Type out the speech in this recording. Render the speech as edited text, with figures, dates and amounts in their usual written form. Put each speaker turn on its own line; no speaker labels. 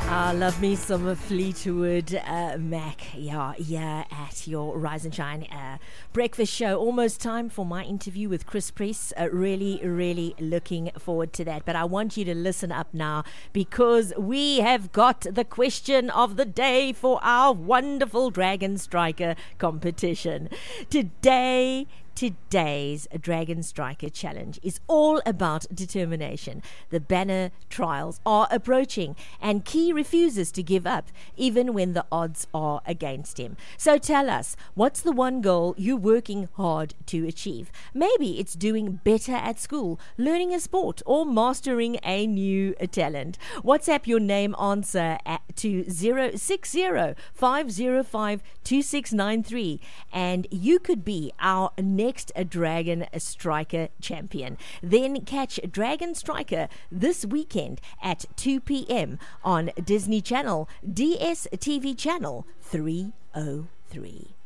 I love me some Fleetwood Mac. Yeah, at your Rise and Shine breakfast show. Almost time for my interview with Chris Priest. Really looking forward to that. But I want you to listen up now, because we have got the question of the day for our wonderful Dragon Striker competition. Today's Dragon Striker Challenge is all about determination. The banner trials are approaching, and Key refuses to give up, even when the odds are against him. So tell us, what's the one goal you're working hard to achieve? Maybe it's doing better at school, learning a sport, or mastering a new talent. WhatsApp your name answer to 060-505-2693, and you could be our next Dragon Striker champion. Then catch Dragon Striker this weekend at 2 p.m. on Disney Channel, DSTV Channel 303.